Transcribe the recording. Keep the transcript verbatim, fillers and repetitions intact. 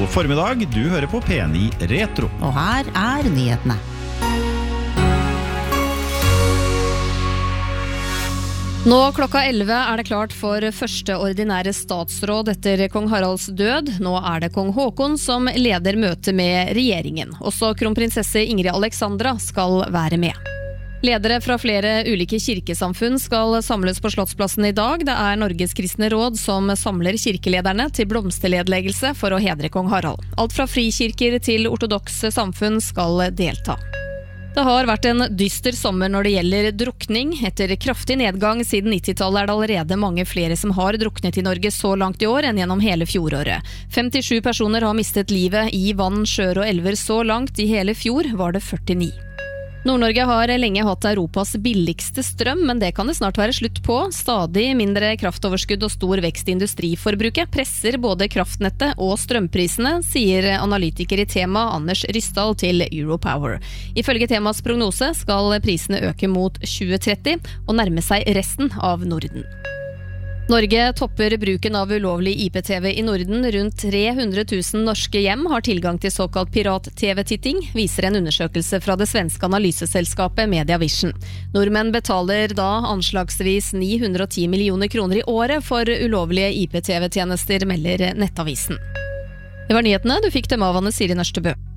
God formiddag, du hører på P ni Retro. Og her er nyhetene. Nå klokka elleve er det klart for første ordinære statsråd etter kong Haralds død. Nå er det kong Håkon som leder møte med regjeringen. Også kronprinsesse Ingrid Alexandra skal være med. Ledere fra flere ulike kirkesamfunn skal samles på Slottsplassen i dag. Det er Norges kristne råd som samler kirkelederne til blomsterledleggelse for å hedre kong Harald. Alt fra frikirker til ortodokse samfunn skal delta. Det har vært en dyster sommer når det gjelder drukning. Etter kraftig nedgang siden nittitallet er det allerede mange flere som har druknet i Norge så langt i år enn gjennom hele fjoråret. femtisju personer har mistet livet i vann, sjøer og elver så langt. I hele fjor var det førtini. Nord-Norge har lenge hatt Europas billigste strøm, men det kan det snart være slutt på. Stadig mindre kraftoverskudd og stor vekst i industriforbruket presser både kraftnettet og strømprisene, sier analytiker i Tema Anders Ryssdal til Europower. Ifølge Temas prognose skal prisene øke mot tjue tretti og nærme seg resten av Norden. Norge topper bruken av ulovlig I P T V i Norden. Rundt tre hundre tusen norske hjem har tilgang til såkalt pirat-T V-titting, viser en undersøkelse fra det svenske analyseselskapet Mediavision. Nordmenn betaler da anslagsvis ni hundre og ti millioner kroner i året for ulovlige I P T V-tjenester, melder Nettavisen. Det var nyhetene, du fikk dem av Anne Siri Nørstebø.